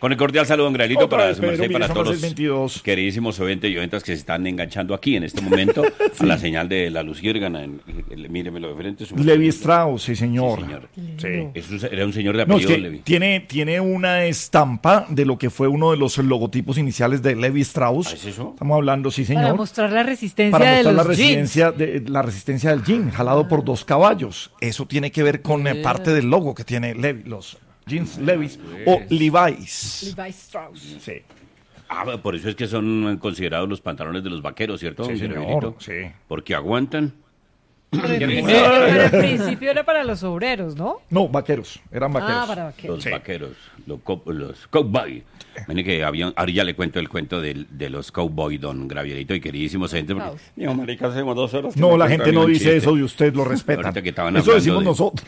Con el cordial saludo, don Granito, Otra para vez, su merced, Pedro, para mire, son todos las 6:22. queridísimos oyentes y oyentas que se están enganchando aquí en este momento a la señal de la luciérgana. Míremelo de frente. Levi Strauss, sí, señor. Sí, señor. Sí. Era un señor de No, es apellido que Levi. tiene una estampa de lo que fue uno de los logotipos iniciales de Levi Strauss. ¿Ah, es eso? Estamos hablando, sí, señor. Para mostrar la resistencia Para de mostrar los la resistencia del jean, jalado por 2 caballos. Eso tiene que ver con parte del logo que tiene Levi, los jeans Levi's o Levi's. Levi Strauss. Sí, Por eso es que son considerados los pantalones de los vaqueros, ¿cierto? sí, don señor. Gabrielito? Sí. Porque aguantan. Pero al principio era para los obreros, ¿no? No, vaqueros, eran vaqueros. Para vaqueros. Los Sí. vaqueros, los cowboy. Miren que ahora ya le cuento el cuento de los cowboy, don Gravierito y queridísimos gente. Porque, Pausa. digo, marica, hacemos 2 horas. que No, me la cuentan gente no un dice chiste. eso y usted lo respeta. Ahorita que estaban Eso hablando decimos nosotros.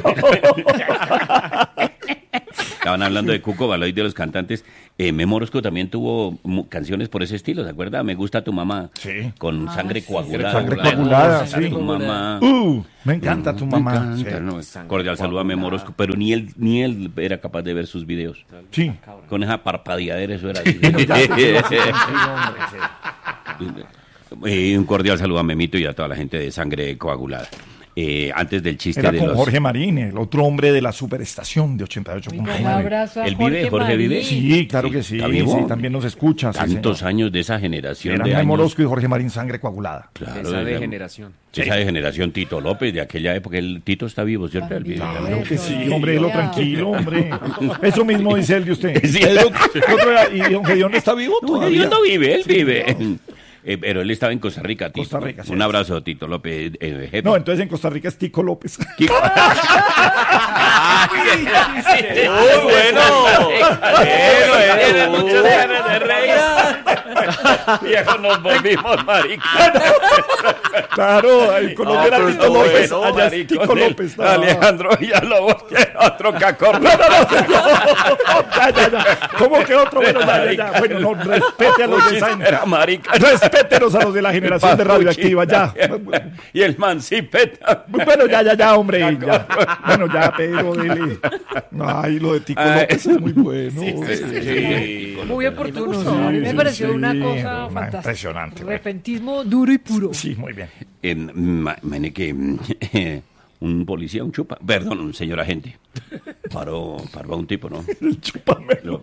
Estaban hablando de Cuco Baloy, de los cantantes. Memo Orozco también tuvo canciones por ese estilo, ¿se acuerda? Me gusta tu mamá. Sí. Con sangre coagulada. Sangre coagulada, Me gusta sí. tu mamá. Me encanta tu mamá. Me encanta, no, cordial saludo a Memo Orozco, pero ni él era capaz de ver sus videos. Sí. Con esa parpadeadera, eso era. Un cordial saludo a Memito y a toda la gente de Sangre Coagulada. Antes del chiste Era de con los... Jorge Marín, el otro hombre de la superestación de 88.9. Un abrazo a ¿Él vive? ¿Jorge vive? Marín. Sí, claro que sí. ¿Está vivo? Sí, también nos escucha. sí, Tantos señor. años de esa generación Eran de Memo años. Orozco y Jorge Marín, Sangre Coagulada. Claro, Esa degeneración. Esa degeneración Tito López de aquella época. El Tito está vivo, ¿cierto? Él vive. Claro que sí, hombre, lo tranquilo, hombre. Eso mismo dice él de usted. Sí. ¿Y don Gedeón está vivo No, todavía? él no vive, él vive. Pero él estaba en Costa Rica, Tito. Costa Rica, sí. Un abrazo, Tito López. Jefe. No, entonces en Costa Rica es Tico López. Kiko. ¡Muy bueno! Tiene muchas ganas de reír. Viejo, nos volvimos maricas. Claro, el Colombia era pero Tito estuvo López. bueno, Allá es Tico López. No. Alejandro Villalobos, que otro cacorro. Ya. ¿Cómo que otro? Bueno, ya. Bueno, no, respete a los de esa... Era marica. Respétenos a los de la generación de Radioactiva, ya. Y el mancipeta. Bueno, ya, hombre. Ya. Bueno, ya, Pedro, dele. Ay, lo de Tico López es muy bueno. Sí. Muy oportuno. Sí, A mí me sí, pareció sí. una cosa Una fantástica. impresionante, güey. Repentismo duro y puro. Sí, muy bien. Mene que un policía, un chupa, perdón, un señor agente, paró a un tipo, ¿no? El Chupamelo,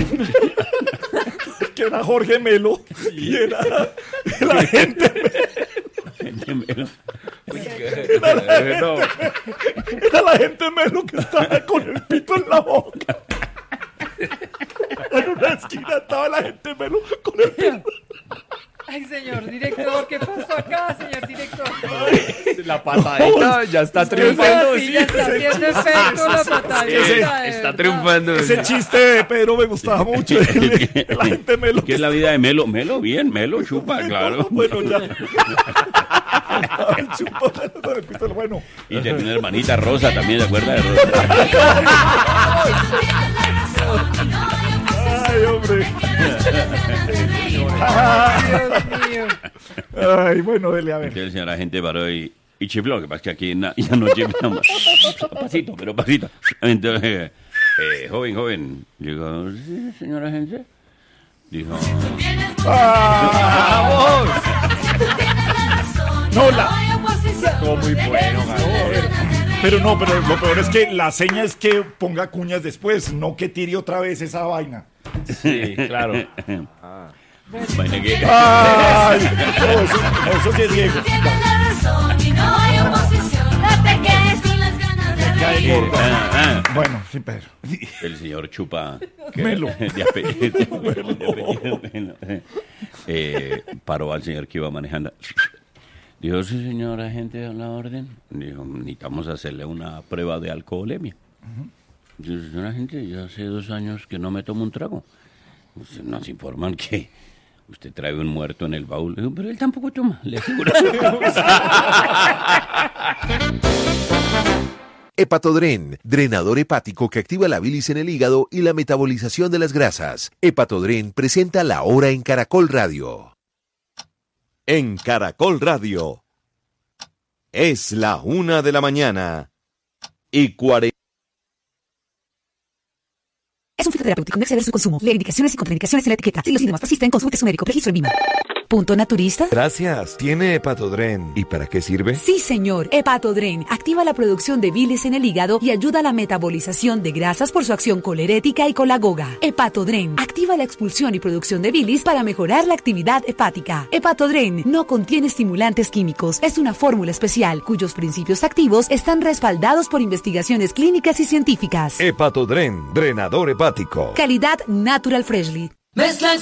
que era Jorge Melo, y era la gente. Era la gente Melo que estaba con el pito en la boca. En una esquina estaba la gente Melo con el pito. Ay, señor director, ¿qué pasó acá, señor director? La patadita ya está triunfando. Sí, ya está haciendo efecto la patadita. Está triunfando. Ese chiste de Pedro me gustaba mucho. La gente Melo. ¿Qué es la vida de Melo? Melo, bien, Melo, chupa, claro. Bueno, ya. Estaba el Chupamelo con el pito en la- Bueno. Y tenía una hermanita Rosa también, ¿se acuerda de Rosa? Ay, hombre. Dios mío. Ay, bueno, dele a ver. Entonces el señor agente paró y chifló, que pasa que aquí ya no chiflamos. Pasito, pero pasito. Entonces, joven, digo, ¿sí, señor agente? Dijo, No, Estuvo muy bueno, pero lo peor es que la seña es que ponga cuñas después, no que tire otra vez esa vaina. Sí, claro. vaina que... Ay, no, eso sí es Diego. Bueno, sí, Pedro. El señor Chupa Melo. de apellido Melo. Paró al señor que iba manejando. Dijo, sí, señor agente, a la orden. Dijo, necesitamos hacerle una prueba de alcoholemia. Dijo, señor agente, yo hace 2 años que no me tomo un trago. Nos informan que usted trae un muerto en el baúl. Dijo, pero él tampoco toma, le aseguro. Hepatodren, drenador hepático que activa la bilis en el hígado y la metabolización de las grasas. Hepatodren presenta La Hora en Caracol Radio. En Caracol Radio. Es la 1:40 a.m. Es un fitoterapéutico. No exceder su consumo. Lee indicaciones y contraindicaciones en la etiqueta. Si los síntomas persisten, consulte a su médico. Registro en VIMA. ¿Punto naturista? Gracias. ¿Tiene Hepatodren? ¿Y para qué sirve? Sí, señor. Hepatodren activa la producción de bilis en el hígado y ayuda a la metabolización de grasas por su acción colerética y colagoga. Hepatodren activa la expulsión y producción de bilis para mejorar la actividad hepática. Hepatodren no contiene estimulantes químicos. Es una fórmula especial cuyos principios activos están respaldados por investigaciones clínicas y científicas. Hepatodren, drenador hepático. Calidad Natural Freshly. Mezcla